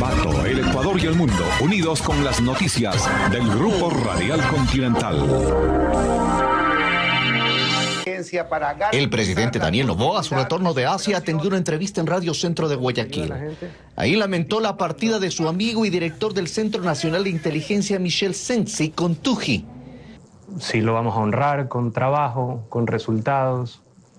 Ambato, el Ecuador y el mundo, unidos con las noticias del Grupo Radial Continental. El presidente Daniel Noboa, a su retorno de Asia, atendió una entrevista en Radio Centro de Guayaquil. Ahí lamentó la partida de su amigo y director del Centro Nacional de Inteligencia, Michel Sensi, Contuji. Sí, lo vamos a honrar con trabajo, con resultados,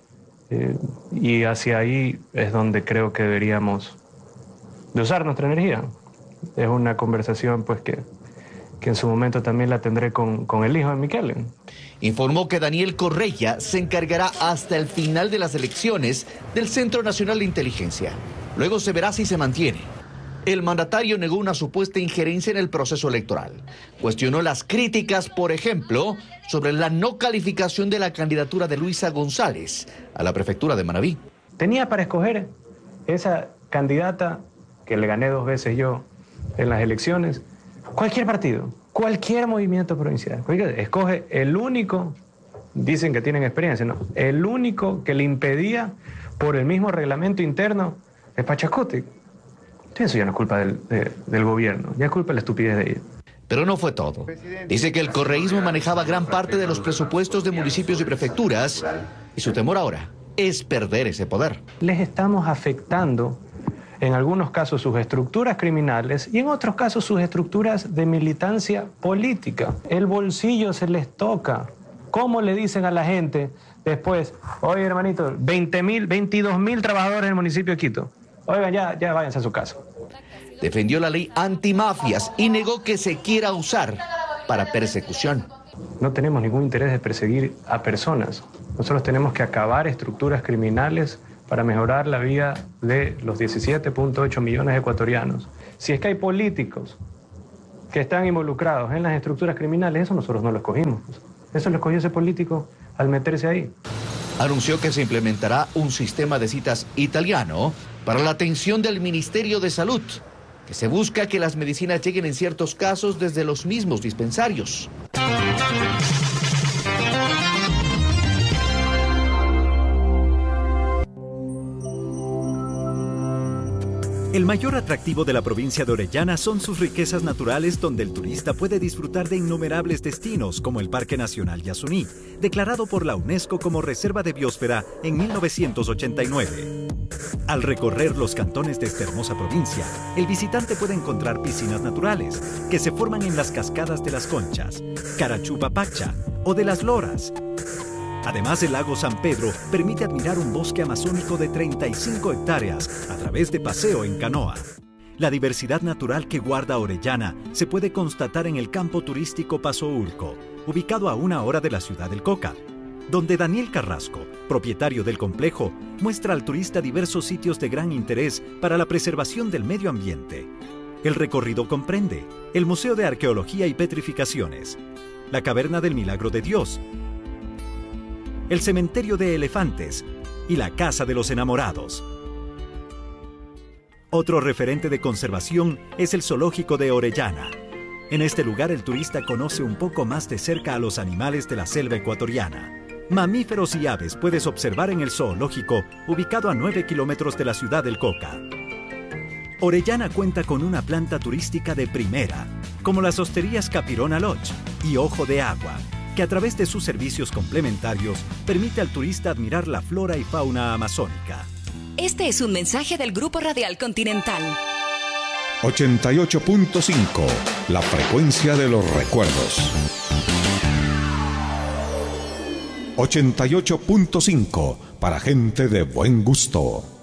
y hacia ahí es donde creo que deberíamos de usar nuestra energía. Es una conversación pues que en su momento también la tendré con el hijo de Miquel. Informó que Daniel Correia se encargará hasta el final de las elecciones del Centro Nacional de Inteligencia. Luego se verá si se mantiene. El mandatario negó una supuesta injerencia en el proceso electoral. Cuestionó las críticas, por ejemplo, sobre la no calificación de la candidatura de Luisa González a la prefectura de Manabí. Tenía para escoger esa candidata, que le gané 2 veces yo en las elecciones, cualquier partido, cualquier movimiento provincial. Escoge el único, dicen que tienen experiencia, ¿no? El único que le impedía por el mismo reglamento interno es Pachacuti. Eso ya no es culpa del gobierno, ya es culpa de la estupidez de ellos. Pero no fue todo. Dice que el correísmo manejaba gran parte de los presupuestos de municipios y prefecturas y su temor ahora es perder ese poder. Les estamos afectando en algunos casos sus estructuras criminales y en otros casos sus estructuras de militancia política. El bolsillo se les toca. ¿Cómo le dicen a la gente después, oye hermanito, 22.000 trabajadores en el municipio de Quito? Oigan, ya váyanse a su casa. Defendió la ley antimafias y negó que se quiera usar para persecución. No tenemos ningún interés de perseguir a personas. Nosotros tenemos que acabar estructuras criminales para mejorar la vida de los 17.8 millones de ecuatorianos. Si es que hay políticos que están involucrados en las estructuras criminales, eso nosotros no lo escogimos. Eso lo escogió ese político al meterse ahí. Anunció que se implementará un sistema de citas italiano para la atención del Ministerio de Salud, que se busca que las medicinas lleguen en ciertos casos desde los mismos dispensarios. El mayor atractivo de la provincia de Orellana son sus riquezas naturales, donde el turista puede disfrutar de innumerables destinos, como el Parque Nacional Yasuní, declarado por la UNESCO como Reserva de Biosfera en 1989. Al recorrer los cantones de esta hermosa provincia, el visitante puede encontrar piscinas naturales que se forman en las cascadas de las Conchas, Carachupapacha o de las Loras. Además, el lago San Pedro permite admirar un bosque amazónico de 35 hectáreas a través de paseo en canoa. La diversidad natural que guarda Orellana se puede constatar en el campo turístico Paso Urco, ubicado a 1 hora de la ciudad del Coca, donde Daniel Carrasco, propietario del complejo, muestra al turista diversos sitios de gran interés para la preservación del medio ambiente. El recorrido comprende el Museo de Arqueología y Petrificaciones, la Caverna del Milagro de Dios, el Cementerio de Elefantes y la Casa de los Enamorados. Otro referente de conservación es el Zoológico de Orellana. En este lugar el turista conoce un poco más de cerca a los animales de la selva ecuatoriana. Mamíferos y aves puedes observar en el zoológico, ubicado a 9 kilómetros de la ciudad del Coca. Orellana cuenta con una planta turística de primera, como las hosterías Capirona Lodge y Ojo de Agua, que a través de sus servicios complementarios permite al turista admirar la flora y fauna amazónica. Este es un mensaje del Grupo Radial Continental. 88.5, la frecuencia de los recuerdos. 88.5, para gente de buen gusto.